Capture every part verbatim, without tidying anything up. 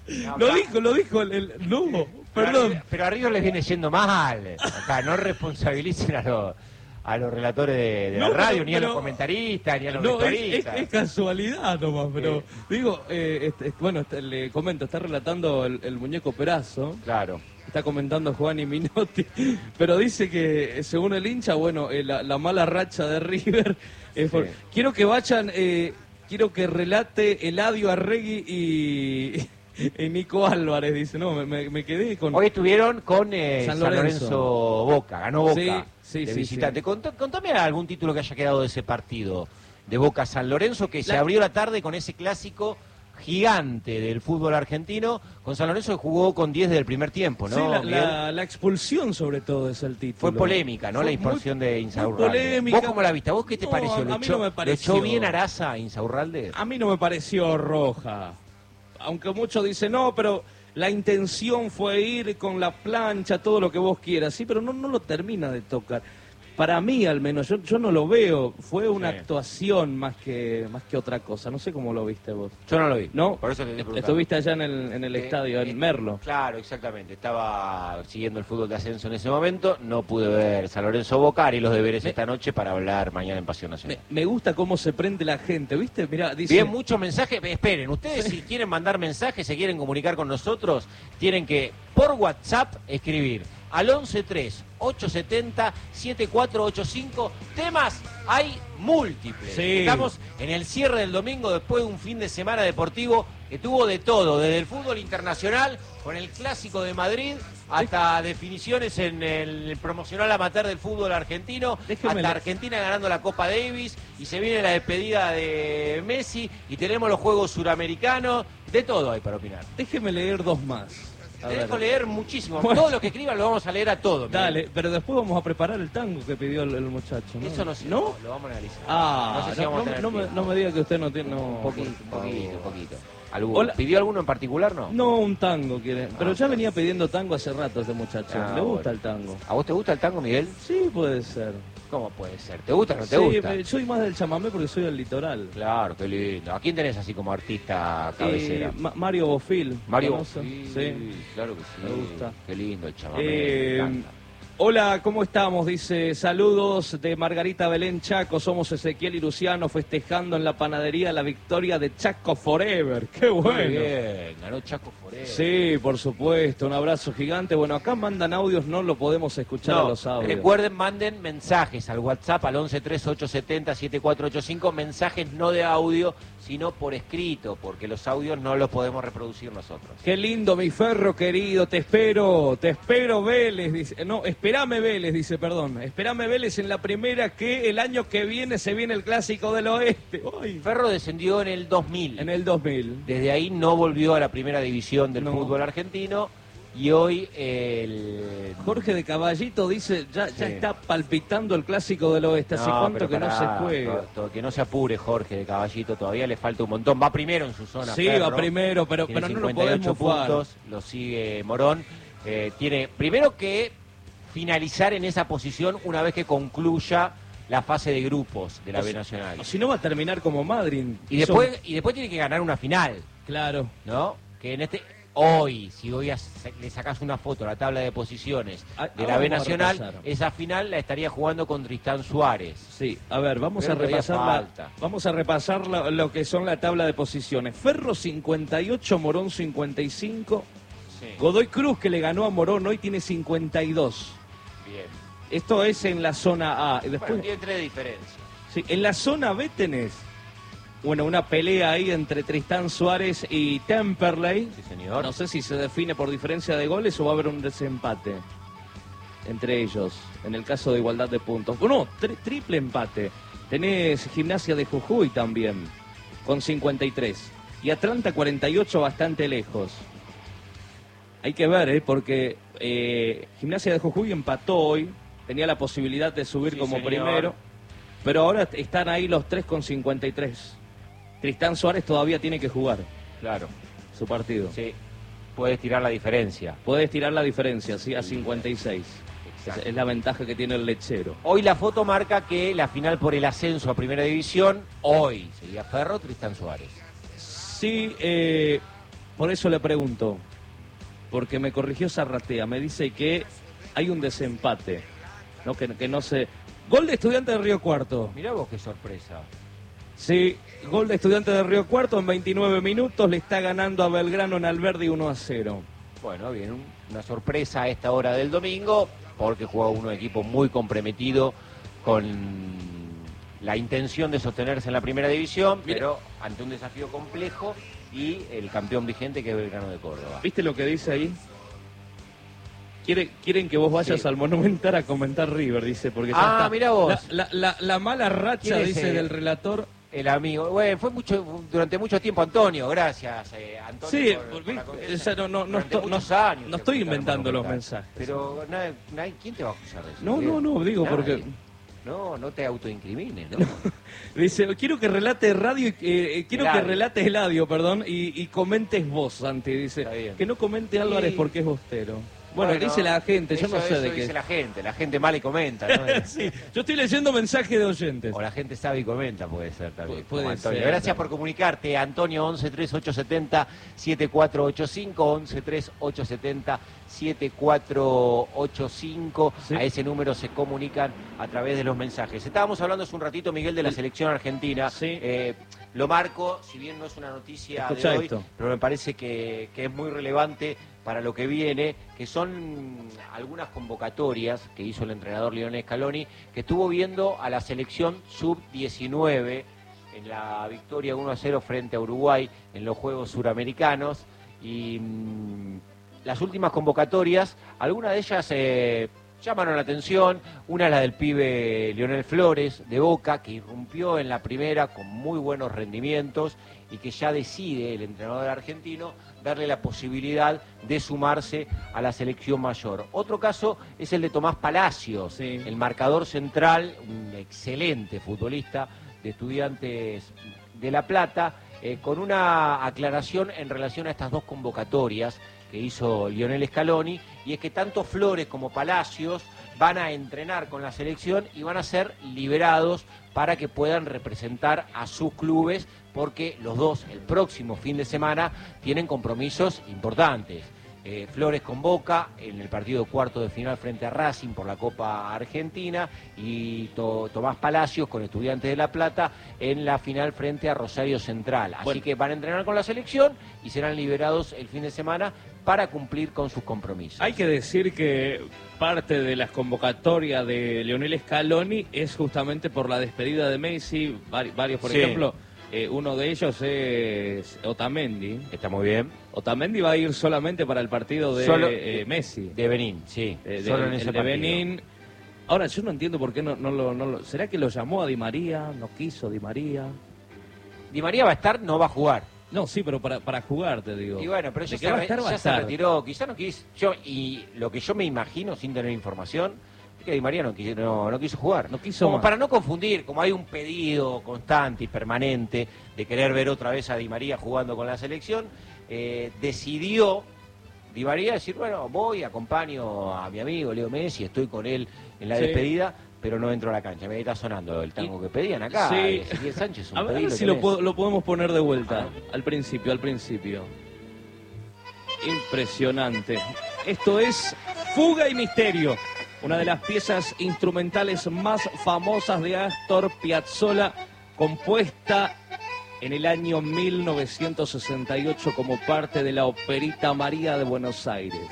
No, lo acá, dijo, lo dijo el, el no, pero perdón. A, pero a River les viene yendo mal. Acá no responsabilicen a los a los relatores de, de No, la radio, pero, ni a los pero, comentaristas, ni a los no, es, es, vestuaristas. es casualidad nomás, pero Eh. digo, eh, este, este, bueno, este, le comento, está relatando el, el muñeco Perazo. Claro. Está comentando Juan y Minotti, pero dice que según el hincha, bueno, eh, la, la mala racha de River es por... Sí. Quiero que vayan, eh, quiero que relate Eladio Arregui y, y Nico Álvarez, dice, no, me, me, me quedé con... Hoy estuvieron con eh, San San, Lorenzo. Lorenzo. Boca, ganó Boca Sí, sí, de sí, visitante. sí. Contá- Contame algún título que haya quedado de ese partido de Boca San Lorenzo, que se La- abrió la tarde con ese clásico gigante del fútbol argentino, con San Lorenzo que jugó con diez del primer tiempo, ¿no? Sí, la, Miguel? la, la expulsión sobre todo es el título. Fue polémica, ¿no? Fue La expulsión muy- de muy Insaurralde. polémica. ¿Vos cómo la viste? ¿A vos qué te No, pareció? a- ¿Lo a mí echó, no me ¿lo pareció. echó bien Araza, Insaurralde? A mí no me pareció roja. Aunque muchos dicen, no, pero la intención fue ir con la plancha, todo lo que vos quieras. Sí, pero no, no lo termina de tocar. Para mí, al menos, yo, yo no lo veo. Fue una Sí. actuación más que más que otra cosa. No sé cómo lo viste vos. Yo no lo vi. ¿No? Por eso te estoy preguntando. Estuviste allá en el, en el Eh, estadio, eh, en Merlo. Claro, exactamente. Estaba siguiendo el fútbol de ascenso en ese momento. No pude ver San Lorenzo Boca, haré los deberes Me- esta noche para hablar mañana en Pasión Me, Nacional. me gusta cómo se prende la gente, ¿viste? Mirá, dice... Bien, muchos mensajes. Esperen, ustedes si quieren mandar mensajes, se quieren comunicar con nosotros, tienen que por WhatsApp escribir al once tres ocho setenta siete cuatro ocho cinco. Temas hay múltiples. Sí. Estamos en el cierre del domingo después de un fin de semana deportivo que tuvo de todo, desde el fútbol internacional con el Clásico de Madrid hasta definiciones en el promocional amateur del fútbol argentino, Déjeme hasta la- Argentina ganando la Copa Davis, y se viene la despedida de Messi y tenemos los Juegos Suramericanos, de todo hay para opinar. Déjeme leer dos más. A Te ver. dejo leer muchísimo. Bueno. Todo lo que escriban lo vamos a leer a todo. Miguel. Dale, pero después vamos a preparar el tango que pidió el, el muchacho, ¿no? Eso no sé. ¿No? Lo vamos a analizar. Ah, no sé si no, vamos a no, tener no me, tiempo. no me diga que usted no tiene... No, Un poquito, por un favor. poquito, un poquito. ¿Algún- Hola. ¿Pidió alguno en particular, no? No, un tango quiere. Pero Ah, ya venía pidiendo tango hace rato este muchacho. Ah, ¿Le gusta bueno. el tango? ¿A vos te gusta el tango, Miguel? Sí, puede ser. ¿Cómo puede ser? ¿Te gusta o no te Sí, gusta? pero soy más del chamamé porque soy del litoral. Claro, qué lindo. ¿A quién tenés así como artista cabecera? Eh, Ma- Mario Bofil. Mario. ¿conoce? Sí, Sí. claro que sí. Me gusta. Qué lindo el chamamé. Eh, me encanta. Hola, ¿cómo estamos? Dice, saludos de Margarita Belén Chaco, somos Ezequiel y Luciano festejando en la panadería la victoria de Chaco Forever. ¡Qué Muy bueno! bien, ganó Chaco Forever. Sí, por supuesto, un abrazo gigante. Bueno, acá mandan audios, no lo podemos escuchar a No, los audios. recuerden, manden mensajes al WhatsApp al once tres ocho setenta siete cuatro ocho cinco, mensajes no de audio, sino por escrito, porque los audios no los podemos reproducir nosotros. Qué lindo, mi Ferro querido, te espero, te espero Vélez, dice, no, espérame Vélez, dice, perdón, espérame Vélez en la primera que el año que viene se viene el Clásico del Oeste. Ay, Ferro descendió en el dos mil. en el dos mil. Desde ahí no volvió a la primera división del No. fútbol argentino y hoy el... Jorge de Caballito dice, ya, ya Sí. está palpitando el Clásico del Oeste, ¿hace No, cuánto pero que no pará, se juega? to- to- que no se apure Jorge de Caballito, todavía le falta un montón. Va primero en su zona. Sí, Ferro. va primero, pero, Tiene pero no lo cincuenta y ocho podemos jugar. puntos, lo sigue Morón. Eh, tiene primero que finalizar en esa posición una vez que concluya la fase de grupos de la O B si- Nacional. O si no va a terminar como Madrid. Y después, y después tiene que ganar una final, Claro. ¿no? Que en este hoy, si hoy as- le sacas una foto a la tabla de posiciones Ah, de ah, la B vamos a Nacional, repasar. esa final la estaría jugando con Tristán Suárez. Sí, a ver, vamos Pero a todavía repasar, la, falta. vamos a repasar la- lo que son la tabla de posiciones. Ferro cincuenta y ocho, Morón cincuenta y cinco. Sí. Godoy Cruz, que le ganó a Morón, hoy tiene cincuenta y dos. Bien. Esto es en la zona A. Y después, Bueno, tiene tres diferencias. sí, en la zona B tenés, bueno, una pelea ahí entre Tristán Suárez y Temperley. Sí, señor. No sé si se define por diferencia de goles o va a haber un desempate entre ellos, en el caso de igualdad de puntos. Bueno, tri- triple empate. Tenés Gimnasia de Jujuy también, con cincuenta y tres. Y Atlanta cuarenta y ocho, bastante lejos. Hay que ver, ¿eh? Porque eh, Gimnasia de Jujuy empató hoy, tenía la posibilidad de subir Sí, como señor. primero, pero ahora están ahí los tres con cincuenta y tres. Tristán Suárez todavía tiene que jugar Claro. su partido. Sí. Puedes tirar la diferencia. Puede estirar la diferencia, sí, a cincuenta y seis. Es, Exacto. es la ventaja que tiene el lechero. Hoy la foto marca que la final por el ascenso a Primera División, hoy sería Ferro, Tristán Suárez. Sí, eh, por eso le pregunto, porque me corrigió Zarratea, me dice que hay un desempate, ¿no? Que, que no se... Gol de Estudiantes de Río Cuarto. Mirá vos qué sorpresa. Sí, gol de Estudiantes de Río Cuarto en veintinueve minutos, le está ganando a Belgrano en Alberdi uno a cero. Bueno, bien, un- una sorpresa a esta hora del domingo, porque juega un equipo muy comprometido con la intención de sostenerse en la primera división, Mire. pero ante un desafío complejo y el campeón vigente que es Belgrano de Córdoba. ¿Viste lo que dice ahí? Quiere, quieren que vos vayas Sí. al Monumental a comentar River, dice, porque ya Ah, está. mirá vos. La, la, la, la mala racha, ¿Quién es dice, el- del relator. El amigo, bueno, fue mucho durante mucho tiempo Antonio, gracias eh, Antonio. Sí, por- por vi- la o confianza. sea, no, no, no, Durante esto- no- muchos años no que estoy escucharon inventando los Monumental. mensajes. Pero nadie, nadie- ¿quién te va a acusar de eso? No, Miguel? no, no, digo Nadie. porque... No, no te autoincrimines, ¿no? Dice, quiero que relate radio, y, eh, eh, quiero que Eladio. relates Eladio, perdón, y, y comentes vos, Santi, dice. Está bien. Que no comente Álvarez Sí. porque es bostero. Bueno, dice la gente, yo eso- no sé eso de qué. dice la gente, la gente mala y comenta, ¿no? Sí, yo estoy leyendo mensajes de oyentes. O la gente sabe y comenta, puede ser también. Pu- puede como Antonio. ser, Gracias claro. por comunicarte, Antonio, once tres ocho setenta siete cuatro ocho cinco, once tres ocho setenta siete cuatro ocho cinco. Sí. A ese número se comunican a través de los mensajes. Estábamos hablando hace un ratito, Miguel, de la selección argentina. Sí. Eh, lo marco, si bien no es una noticia Escuchá de hoy, esto. pero me parece que, que es muy relevante para lo que viene, que son algunas convocatorias que hizo el entrenador Lionel Scaloni, que estuvo viendo a la selección sub diecinueve en la victoria uno a cero frente a Uruguay en los Juegos Suramericanos. Y mm, las últimas convocatorias, algunas de ellas eh, llamaron la atención. Una es la del pibe Lionel Flores de Boca, que irrumpió en la primera con muy buenos rendimientos y que ya decide el entrenador argentino darle la posibilidad de sumarse a la selección mayor. Otro caso es el de Tomás Palacios, Sí. el marcador central, un excelente futbolista de Estudiantes de La Plata, eh, con una aclaración en relación a estas dos convocatorias que hizo Lionel Scaloni, y es que tanto Flores como Palacios van a entrenar con la selección y van a ser liberados para que puedan representar a sus clubes, porque los dos el próximo fin de semana tienen compromisos importantes. Eh, Flores con Boca en el partido cuarto de final frente a Racing por la Copa Argentina, y To- Tomás Palacios con Estudiantes de La Plata en la final frente a Rosario Central. Así Bueno. que van a entrenar con la selección y serán liberados el fin de semana para cumplir con sus compromisos. Hay que decir que parte de las convocatorias de Lionel Scaloni es justamente por la despedida de Messi, vari- varios, por Sí. ejemplo, eh, uno de ellos es Otamendi. Está muy bien. Otamendi va a ir solamente para el partido de Solo- eh, Messi. De Benín, sí. Eh, de- solo en el ese de partido. Benín. Ahora, yo no entiendo por qué no, no, lo, no lo... ¿Será que lo llamó a Di María? ¿No quiso Di María? Di María va a estar, no va a jugar. No, sí, pero para, para jugar, te digo. Y bueno, pero De ya, que se, va a re- estar, va a ya se estar. retiró, quizá no quiso. Yo, y lo que yo me imagino, sin tener información, es que Di María no quiso, no, no quiso jugar. No quiso Como más. para no confundir, como hay un pedido constante y permanente de querer ver otra vez a Di María jugando con la selección, eh, decidió Di María decir, bueno, voy, acompaño a mi amigo Leo Messi, estoy con él en la Sí. despedida, pero no entro a la cancha. Me está sonando el tango que pedían acá. Sí. de Ezequiel Sánchez, un A ver pedido si que lo, tenés. puedo- lo podemos poner de vuelta. Ah. Al principio, al principio. Impresionante. Esto es Fuga y Misterio, una de las piezas instrumentales más famosas de Astor Piazzolla, compuesta en el año mil novecientos sesenta y ocho como parte de la Operita María de Buenos Aires.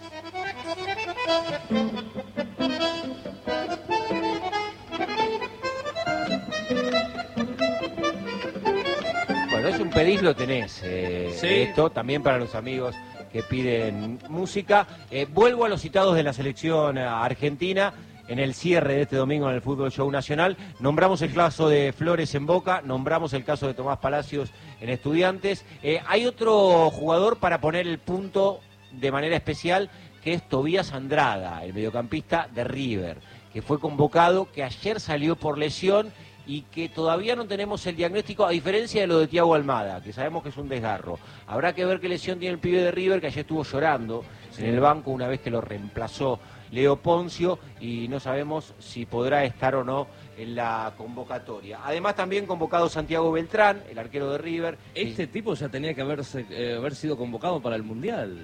Bueno, es un pedís, lo tenés. eh, Sí. Esto también para los amigos que piden música. Eh, vuelvo a los citados de la selección eh, argentina. En el cierre de este domingo en el Fútbol Show Nacional, nombramos el caso de Flores en Boca, nombramos el caso de Tomás Palacios en Estudiantes. Eh, hay otro jugador para poner el punto de manera especial, que es Tobías Andrada, el mediocampista de River, que fue convocado, que ayer salió por lesión y que todavía no tenemos el diagnóstico, a diferencia de lo de Thiago Almada, que sabemos que es un desgarro. Habrá que ver qué lesión tiene el pibe de River, que ayer estuvo llorando sí. en el banco una vez que lo reemplazó Leo Poncio, y no sabemos si podrá estar o no en la convocatoria. Además también convocado Santiago Beltrán, el arquero de River. Este y... tipo ya tenía que haberse, eh, haber sido convocado para el Mundial.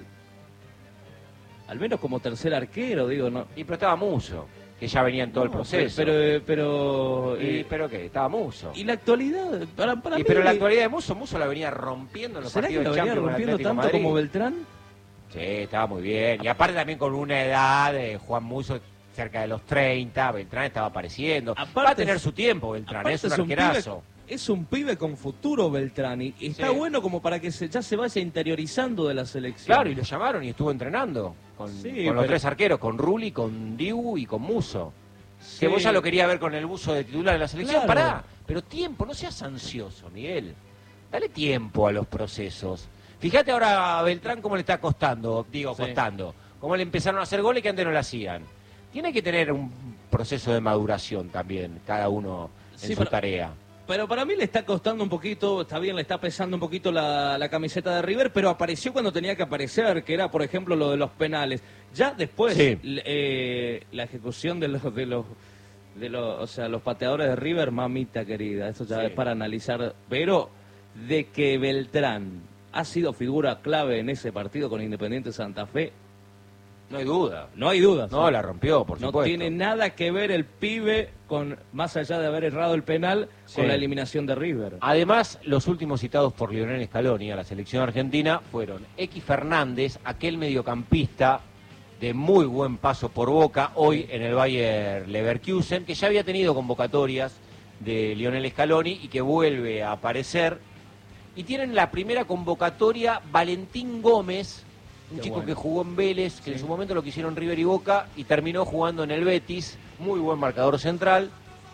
Al menos como tercer arquero, digo, ¿no? Y pero estaba Muso, que ya venía en todo no, el proceso. Pero, pero, pero, y, eh, ¿pero qué? Estaba Muso. ¿Y la actualidad? Para, para y, mí, pero la actualidad de Muso, Muso la venía rompiendo en los partidos de Champions. ¿Será que la venía rompiendo tanto Madrid? como Beltrán? Sí, estaba muy bien. Y aparte también con una edad, de Juan Muso cerca de los treinta, Beltrán estaba apareciendo. Aparte, va a tener su tiempo Beltrán, es un arquerazo. Es un pibe con futuro Beltrán y está sí. bueno como para que se, ya se vaya interiorizando de la selección. Claro, y lo llamaron y estuvo entrenando con, sí, con pero... los tres arqueros, con Rulli, con Dibu y con Muso. Sí. Que vos ya lo querías ver con el buzo de titular de la selección. Claro. Pará, pero tiempo, no seas ansioso, Miguel. Dale tiempo a los procesos. Fíjate ahora a Beltrán cómo le está costando, digo, sí. costando. Cómo le empezaron a hacer goles que antes no le hacían. Tiene que tener un proceso de maduración también, cada uno en sí, su pero... tarea. Pero para mí le está costando un poquito, está bien, le está pesando un poquito la, la camiseta de River, pero apareció cuando tenía que aparecer, que era, por ejemplo, lo de los penales. Ya después, sí. eh, la ejecución de los, de los, de los, o sea, los pateadores de River, mamita querida, eso ya sí. es para analizar. Pero de que Beltrán ha sido figura clave en ese partido con Independiente Santa Fe, no hay duda. No hay duda. No, sí. la rompió, por no supuesto. No tiene nada que ver el pibe, con más allá de haber errado el penal, sí. con la eliminación de River. Además, los últimos citados por Lionel Scaloni a la selección argentina fueron X Fernández, aquel mediocampista de muy buen paso por Boca, hoy en el Bayer Leverkusen, que ya había tenido convocatorias de Lionel Scaloni y que vuelve a aparecer. Y tienen la primera convocatoria Valentín Gómez, un Qué chico bueno. que jugó en Vélez, que sí. en su momento lo quisieron River y Boca, y terminó jugando en el Betis, muy buen marcador central.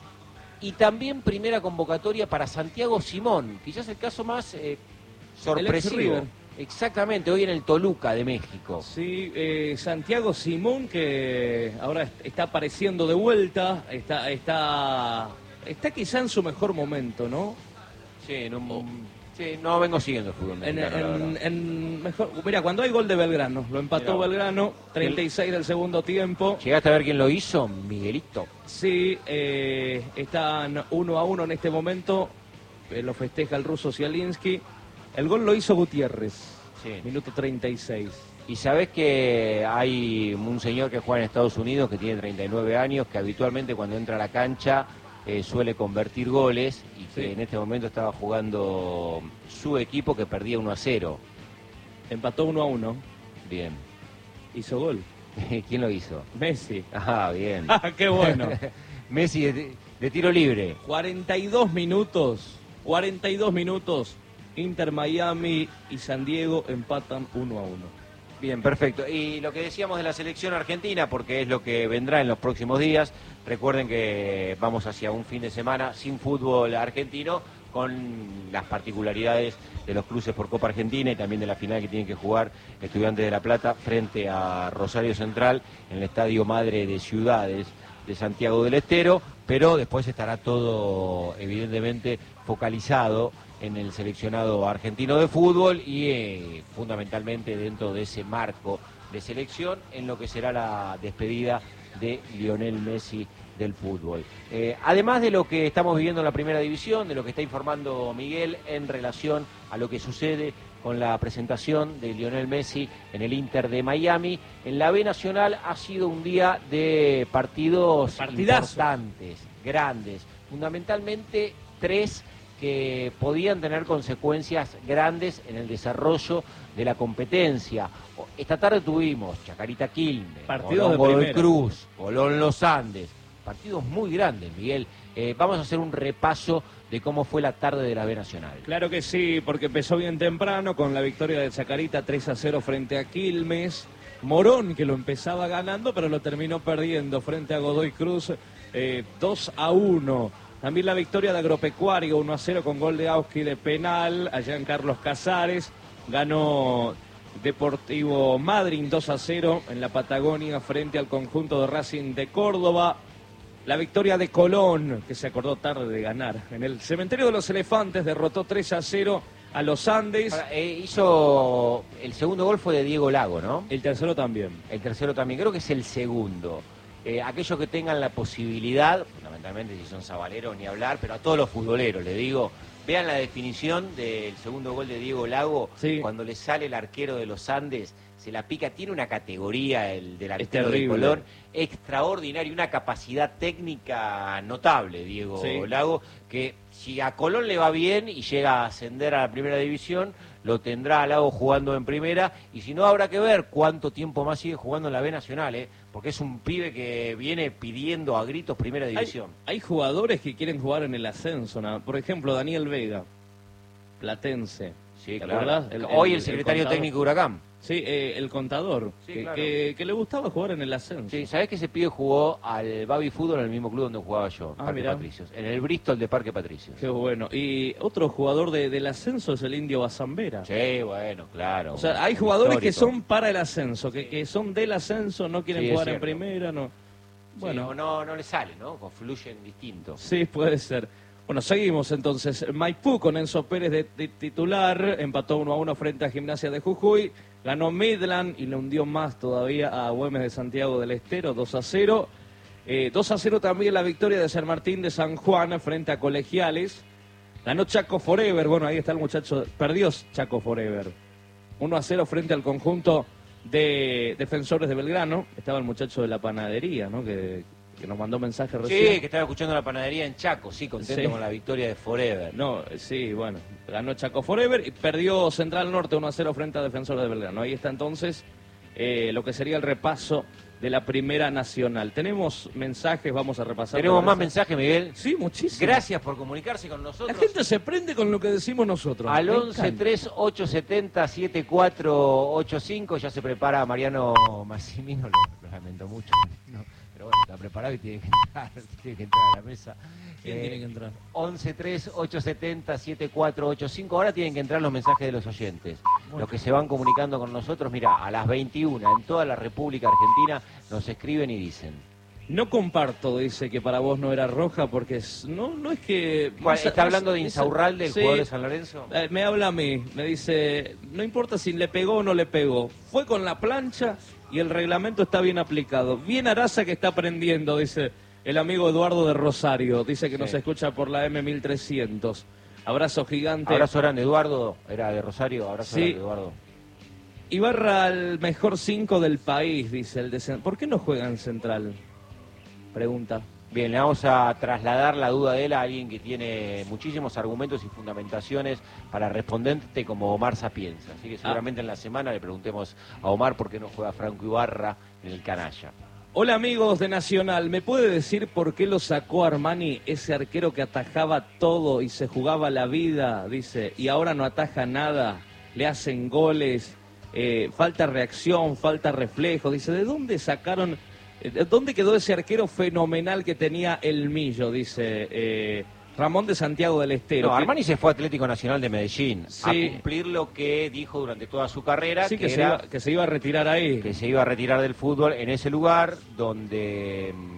Y también primera convocatoria para Santiago Simón, quizás el caso más eh, sorpresivo. Exactamente, hoy en el Toluca de México. Sí, eh, Santiago Simón, que ahora está apareciendo de vuelta, está, está, está quizá en su mejor momento, ¿no? Sí, en un... Oh. Sí, no vengo siguiendo el fútbol mexicano, en, en, en mejor, mira, cuando hay gol de Belgrano, lo empató Mirá. Belgrano, treinta y seis del segundo tiempo. ¿Llegaste a ver quién lo hizo? Miguelito. Sí, eh, están uno a uno en este momento, eh, lo festeja el ruso Zielinski. El gol lo hizo Gutiérrez, sí. minuto treinta y seis. Y sabés que hay un señor que juega en Estados Unidos que tiene treinta y nueve años, que habitualmente cuando entra a la cancha eh, suele convertir goles, y que sí. en este momento estaba jugando su equipo, que perdía uno a cero. Empató uno a uno. Bien. Hizo gol. ¿Quién lo hizo? Messi. Ah, bien. Ah, qué bueno. Messi de, de tiro libre. cuarenta y dos minutos. cuarenta y dos minutos. Inter Miami y San Diego empatan uno a uno. Bien, perfecto. Y lo que decíamos de la selección argentina, porque es lo que vendrá en los próximos días, recuerden que vamos hacia un fin de semana sin fútbol argentino, con las particularidades de los cruces por Copa Argentina y también de la final que tienen que jugar Estudiantes de La Plata frente a Rosario Central en el Estadio Madre de Ciudades de Santiago del Estero, pero después estará todo evidentemente focalizado en el seleccionado argentino de fútbol y eh, fundamentalmente dentro de ese marco de selección en lo que será la despedida de Lionel Messi del fútbol. Eh, además de lo que estamos viviendo en la primera división, de lo que está informando Miguel en relación a lo que sucede con la presentación de Lionel Messi en el Inter de Miami, en la B Nacional ha sido un día de partidos Partidazo. importantes, grandes, fundamentalmente tres que podían tener consecuencias grandes en el desarrollo de la competencia. Esta tarde tuvimos Chacarita Quilmes, partidos Colón de Godoy Cruz, Colón Los Andes, partidos muy grandes, Miguel. Eh, vamos a hacer un repaso de cómo fue la tarde de la B Nacional. Claro que sí, porque empezó bien temprano con la victoria de Chacarita tres a cero frente a Quilmes. Morón, que lo empezaba ganando, pero lo terminó perdiendo frente a Godoy Cruz eh, dos a uno. También la victoria de Agropecuario uno a cero con gol de Auski de penal allá en Carlos Casares. Ganó Deportivo Madryn dos a cero en la Patagonia frente al conjunto de Racing de Córdoba. La victoria de Colón, que se acordó tarde de ganar. En el Cementerio de los Elefantes derrotó tres a cero a los Andes. Para, eh, hizo, el segundo gol fue de Diego Lago, ¿no? El tercero también. El tercero también, creo que es el segundo. Eh, aquellos que tengan la posibilidad, fundamentalmente si son sabaleros ni hablar, pero a todos los futboleros, les digo, vean la definición del segundo gol de Diego Lago, sí. Cuando le sale el arquero de los Andes, se la pica, tiene una categoría el del arquero de Colón, extraordinaria, una capacidad técnica notable, Diego sí. Lago, que si a Colón le va bien y llega a ascender a la primera división, lo tendrá a Lago jugando en primera, y si no habrá que ver cuánto tiempo más sigue jugando en la B Nacional, ¿eh? Porque es un pibe que viene pidiendo a gritos primera división. Hay, hay jugadores que quieren jugar en el ascenso, ¿no? Por ejemplo, Daniel Vega, platense. Sí, ¿Te claro. acuerdas? El, Hoy el, el secretario contador. técnico de Huracán. Sí, eh, el contador, Sí, que, claro. que, que le gustaba jugar en el ascenso. Sí, ¿sabés que ese pibe jugó al Baby Fútbol en el mismo club donde jugaba yo, Ah, Parque mirá. Patricios? En el Bristol de Parque Patricios. Qué bueno. Y otro jugador de, del ascenso es el Indio Bazambera. Sí, bueno, claro. O sea, hay un jugadores que histórico. son para el ascenso, que, que son del ascenso, no quieren Sí, es jugar en cierto. primera, no. Bueno, Bueno, no, no le sale, ¿no? Confluyen distintos. sí, puede ser. Bueno, seguimos entonces. Maipú con Enzo Pérez de, de titular, empató uno a uno frente a Gimnasia de Jujuy, ganó Midland y le hundió más todavía a Güemes de Santiago del Estero, dos a cero. Eh, dos a cero también la victoria de San Martín de San Juan frente a Colegiales. Ganó Chaco Forever, bueno, ahí está el muchacho, perdió Chaco Forever. uno a cero frente al conjunto de Defensores de Belgrano. Estaba el muchacho de la panadería, ¿no? Que, que nos mandó mensaje recién. Sí, que estaba escuchando la panadería en Chaco, sí, contento Sí. con la victoria de Forever. No, sí, bueno, ganó Chaco Forever y perdió Central Norte uno a cero frente a Defensores de Belgrano. Ahí está entonces eh, lo que sería el repaso de la Primera Nacional. Tenemos mensajes, vamos a repasar. Tenemos ¿te más parece? mensajes, Miguel. Sí, muchísimo. Gracias por comunicarse con La nosotros. gente se prende con lo que decimos nosotros. Al Me once encanta. tres ocho setenta siete cuatro ocho cinco ya se prepara Mariano Massimino, lo, lo lamento mucho, no, pero bueno, está preparado y tiene que entrar, tiene que entrar a la mesa. ¿Quién Eh, tiene que entrar? once tres ocho setenta siete cuatro ocho cinco, ahora tienen que entrar los mensajes de los oyentes, los que se van comunicando con nosotros. Mira, a las veintiuna en toda la República Argentina nos escriben y dicen. No comparto, dice que para vos no era roja, porque es- no, no es que... ¿Cuál, más- ¿Está más- hablando de dice- Insaurralde, el sí, jugador de San Lorenzo? eh, me habla a mí, me dice, no importa si le pegó o no le pegó, fue con la plancha y el reglamento está bien aplicado. Bien Araza que está aprendiendo, dice el amigo Eduardo de Rosario, dice que Sí. nos escucha por la M mil trescientos. Abrazo gigante. Abrazo grande, Eduardo, era de Rosario, abrazo Sí. grande, Eduardo. Ibarra el mejor cinco del país, dice el de Cen- ¿Por qué no juega en Central? Pregunta. Bien, le vamos a trasladar la duda de él a alguien que tiene muchísimos argumentos y fundamentaciones para responderte como Omar Sapienza. Así que seguramente en la semana le preguntemos a Omar por qué no juega Franco Ibarra en el canalla. Hola amigos de Nacional, ¿me puede decir por qué lo sacó Armani, ese arquero que atajaba todo y se jugaba la vida, dice, y ahora no ataja nada, le hacen goles, eh, falta reacción, falta reflejo, dice, ¿de dónde sacaron, eh, de dónde quedó ese arquero fenomenal que tenía el Millo, dice eh, Ramón de Santiago del Estero? No, que- Armani se fue a Atlético Nacional de Medellín Sí. a cumplir lo que dijo durante toda su carrera, Sí, que, que, se era iba, que se iba a retirar ahí. que se iba a retirar del fútbol en ese lugar donde mm,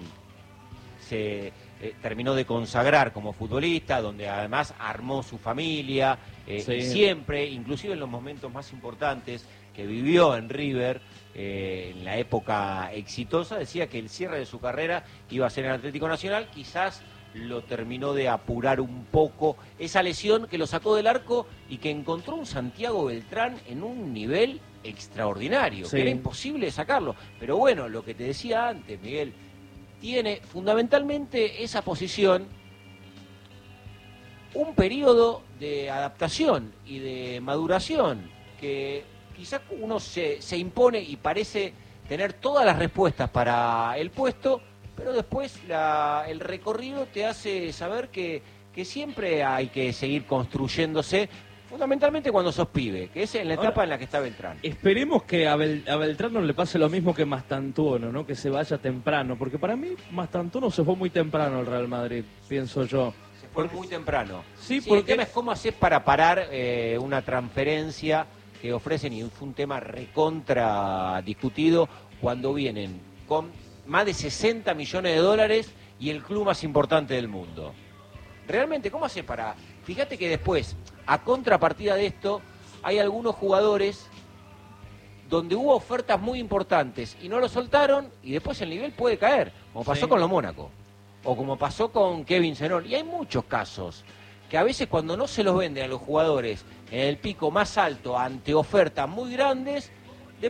se eh, terminó de consagrar como futbolista, donde además armó su familia, eh, Sí. y siempre, inclusive en los momentos más importantes que vivió en River, eh, en la época exitosa, decía que el cierre de su carrera iba a ser en Atlético Nacional, quizás lo terminó de apurar un poco esa lesión que lo sacó del arco y que encontró un Santiago Beltrán en un nivel extraordinario, Sí. que era imposible sacarlo. Pero bueno, lo que te decía antes, Miguel, tiene fundamentalmente esa posición un periodo de adaptación y de maduración que quizás uno se, se impone y parece tener todas las respuestas para el puesto, pero después la- el recorrido te hace saber que, que siempre hay que seguir construyéndose, fundamentalmente cuando sos pibe, que es en la etapa Ahora, en la que está Beltrán. Esperemos que a, Bel- a Beltrán no le pase lo mismo que Mastantuono, ¿no? Que se vaya temprano, porque para mí Mastantuono se fue muy temprano al Real Madrid, pienso yo. Se fue muy temprano. Sí, El porque- tema es cómo haces para parar eh, una transferencia que ofrecen, y fue un tema recontra discutido, cuando vienen con más de sesenta millones de dólares y el club más importante del mundo. Realmente, ¿cómo haces para...? Fíjate que después, A contrapartida de esto, hay algunos jugadores donde hubo ofertas muy importantes y no lo soltaron y después el nivel puede caer, como pasó Sí. con los Mónaco o como pasó con Kevin Zenón. Y hay muchos casos que a veces cuando no se los venden a los jugadores en el pico más alto ante ofertas muy grandes,